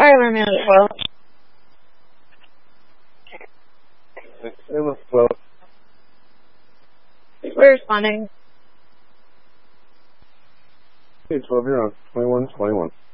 Sorry, we're man at 12. It was 12. We're responding. Hey, 12, you're on. 21.